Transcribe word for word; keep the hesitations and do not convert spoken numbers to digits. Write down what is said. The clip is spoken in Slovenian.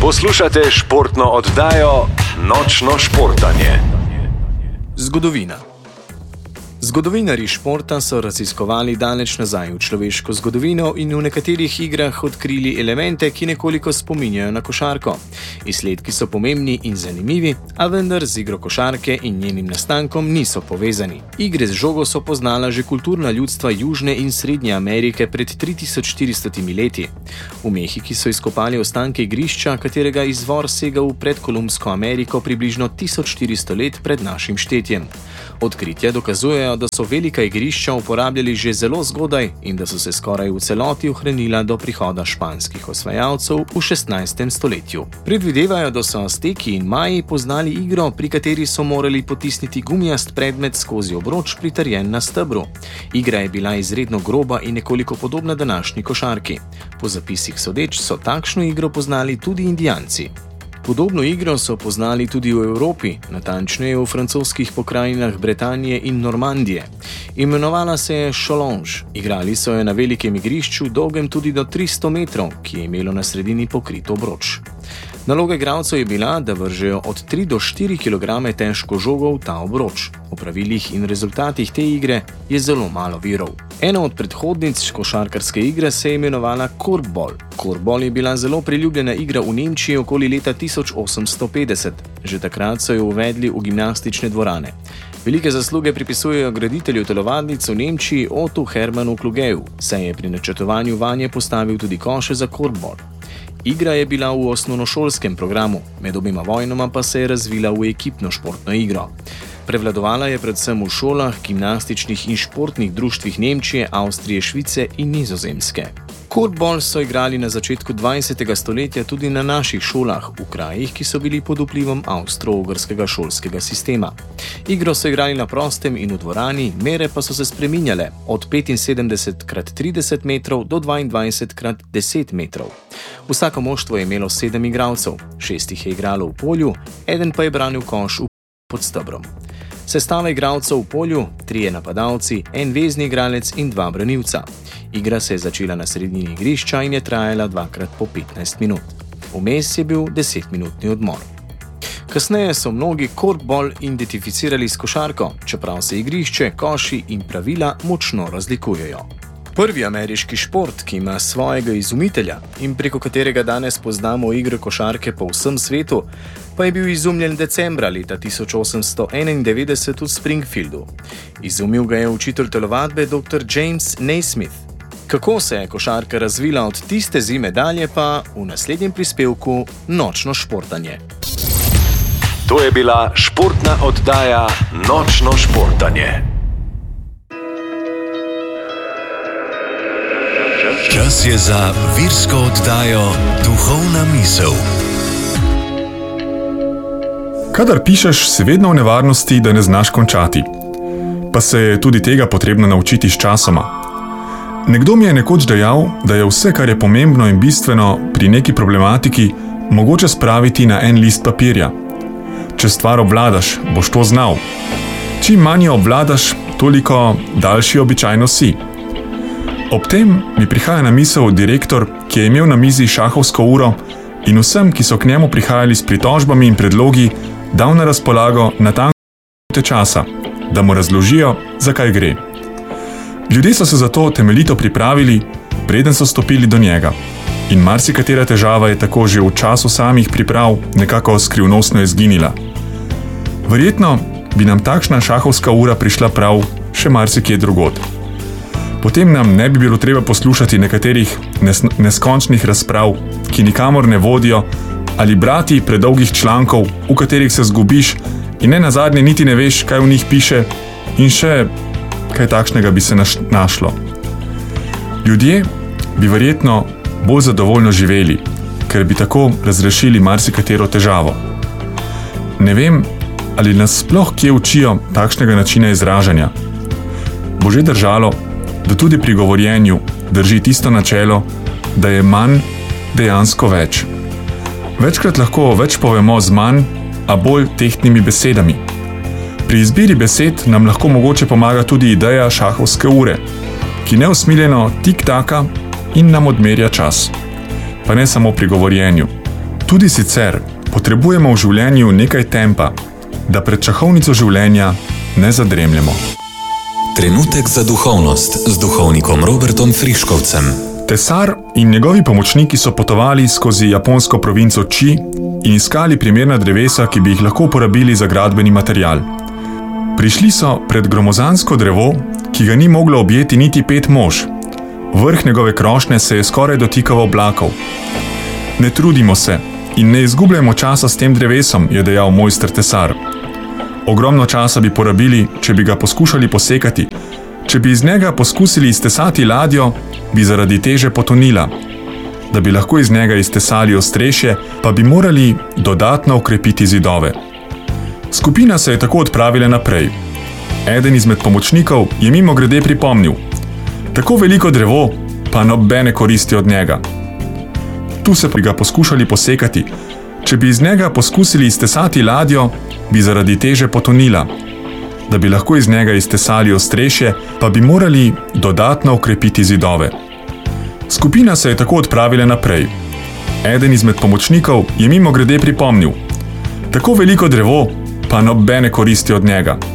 Poslušate športno oddajo Nočno športanje. Zgodovina. Zgodovinarji športa so raziskovali daleč nazaj v človeško zgodovino in v nekaterih igrah odkrili elemente, ki nekoliko spominjajo na košarko. Izsledki so pomembni in zanimivi, a vendar z igro košarke in njenim nastankom niso povezani. Igre z žogo so poznala že kulturna ljudstva Južne in Srednje Amerike pred tri tisoč štiristo leti. V Mehiki so izkopali ostanke igrišča, katerega izvor sega v predkolumbsko Ameriko približno tisoč štiristo let pred našim štetjem. Odkritja dokazujejo, da so velika igrišča uporabljali že zelo zgodaj in da so se skoraj v celoti ohranila do prihoda španskih osvajalcev v šestnajstem stoletju. Predvidevajo, da so Azteki in Maji poznali igro, pri kateri so morali potisniti gumijast predmet skozi obroč pritrjen na stebru. Igra je bila izredno groba in nekoliko podobna današnji košarki. Po zapisih sodeč so takšno igro poznali tudi Indijanci. Podobno igro so poznali tudi v Evropi, natančneje v francoskih pokrajinah Bretanije in Normandije. Imenovala se je šolonž. Igrali so jo na velikem igrišču, dolgem tudi do tristo metrov, ki je imelo na sredini pokrit obroč. Naloga igralcev je bila, da vržejo od tri do štiri kilograme težko žogo v ta obroč. O pravilih in rezultatih te igre je zelo malo virov. Ena od predhodnic košarkarske igre se je imenovala korfball. Korfball je bila zelo priljubljena igra v Nemčiji okoli leta tisoč osemsto petdeset. Že takrat so jo uvedli v gimnastične dvorane. Velike zasluge pripisujejo graditelju telovadnic v Nemčiji Ottu Hermannu Klugeju, saj je pri načrtovanju vanje postavil tudi koše za korfball. Igra je bila v osnovnošolskem programu, med obima vojnama pa se je razvila v ekipno športno igro. Prevladovala je predvsem v šolah, gimnastičnih in športnih društvih Nemčije, Avstrije, Švice in Nizozemske. Korfball so igrali na začetku dvajsetega stoletja tudi na naših šolah, v krajih, ki so bili pod vplivom avstro-ogrskega šolskega sistema. Igro so igrali na prostem in v dvorani, mere pa so se spreminjale od petinsedemdeset krat trideset metrov do dvaindvajset krat deset metrov. Vsako moštvo je imelo sedem igralcev, šest jih je igralo v polju, eden pa je branil koš v pod stebrom. Sestava igralcev v polju, trije napadalci, en vezni igralec in dva branilca. Igra se je začela na sredini igrišča in je trajala dvakrat po petnajst minut. Vmes je bil desetminutni odmor. Kasneje so mnogi korfball identificirali s košarko, čeprav se igrišče, koši in pravila močno razlikujejo. Prvi ameriški šport, ki ima svojega izumitelja in preko katerega danes poznamo igro košarke po vsem svetu, pa je bil izumljen decembra leta tisoč osemsto enaindevetdeset v Springfieldu. Izumil ga je učitelj telovadbe doktor James Naismith. Kako se je košarka razvila od tiste zime dalje, pa v naslednjem prispevku Nočno športanje. To je bila športna oddaja Nočno športanje. Čas je za virsko oddajo Duhovna misel. Kadar pišeš, si vedno v nevarnosti, da ne znaš končati. Pa se je tudi tega potrebno naučiti s časoma. Nekdo mi je nekoč dejal, da je vse, kar je pomembno in bistveno pri neki problematiki, mogoče spraviti na en list papirja. Če stvar obvladaš, boš to znal. Čim manj obvladaš, toliko daljši običajno si. Ob tem mi prihaja na misel direktor, ki je imel na mizi šahovsko uro in vsem, ki so k njemu prihajali s pritožbami in predlogi, dal na razpolago natanko minute časa, da mu razložijo, zakaj gre. Ljudje so se zato temeljito pripravili, preden so stopili do njega. In marsikatera težava je tako že v času samih priprav nekako skrivnostno izginila. Verjetno bi nam takšna šahovska ura prišla prav še marsikje drugod. Potem nam ne bi bilo treba poslušati nekaterih nes- neskončnih razprav, ki nikamor ne vodijo, ali brati predolgih člankov, v katerih se zgubiš in ne nazadnje niti ne veš, kaj v njih piše in še kaj takšnega bi se naš- našlo. Ljudje bi verjetno bolj zadovoljno živeli, ker bi tako razrešili marsikatero težavo. Ne vem, ali nas sploh kje učijo takšnega načina izražanja. Bo že držalo, da tudi pri govorjenju drži tisto načelo, da je manj dejansko več. Večkrat lahko več povemo z manj, a bolj tehtnimi besedami. Pri izbiri besed nam lahko mogoče pomaga tudi ideja šahovske ure, ki neusmiljeno tik-taka in nam odmerja čas. Pa ne samo pri govorjenju. Tudi sicer potrebujemo v življenju nekaj tempa, da pred šahovnico življenja ne zadremljemo. Trenutek za duhovnost z duhovnikom Robertom Friškovcem. Tesar in njegovi pomočniki so potovali skozi japonsko provinco Či in iskali primerna drevesa, ki bi jih lahko uporabili za gradbeni material. Prišli so pred gromozansko drevo, ki ga ni moglo objeti niti pet mož. Vrh njegove krošnje se je skoraj dotikal oblakov. Ne trudimo se in ne izgubljamo časa s tem drevesom, je dejal mojster tesar. Ogromno časa bi porabili, če bi ga poskušali posekati. Če bi iz njega poskusili iztesati ladjo, bi zaradi teže potonila. Da bi lahko iz njega iztesali ostrešje, pa bi morali dodatno okrepiti zidove. Skupina se je tako odpravila naprej. Eden izmed pomočnikov je mimogrede pripomnil: tako veliko drevo, pa nobene koristi od njega. Tu se bi ga poskušali posekati. Če bi iz njega poskusili iztesati ladjo, bi zaradi teže potonila. Da bi lahko iz njega iztesali ostrešje, pa bi morali dodatno okrepiti zidove. Skupina se je tako odpravila naprej. Eden izmed pomočnikov je mimogrede pripomnil: tako veliko drevo, pa nobene koristi od njega.